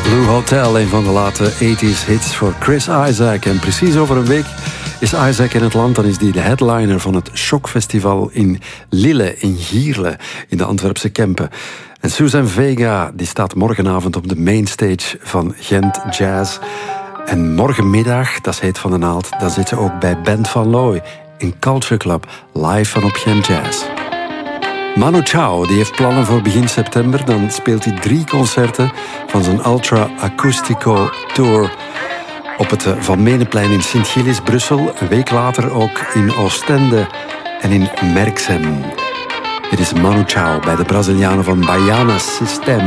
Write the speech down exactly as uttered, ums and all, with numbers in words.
Blue Hotel, een van de late tachtig hits voor Chris Isaak. En precies over een week is Isaak in het land. Dan is hij de headliner van het Shockfestival in Lille, in Gierle, in de Antwerpse Kempen. En Suzanne Vega die staat morgenavond op de mainstage van Gent Jazz. En morgenmiddag, dat is heet van de naald, dan zit ze ook bij Bent van Looy in Culture Club, live van op Gent Jazz. Manu Chao die heeft plannen voor begin september. Dan speelt hij drie concerten van zijn Ultra Acoustico Tour op het Van Meneplein in Sint-Gilles, Brussel. Een week later ook in Oostende en in Merksem. Dit is Manu Chao bij de Brazilianen van Baiana System.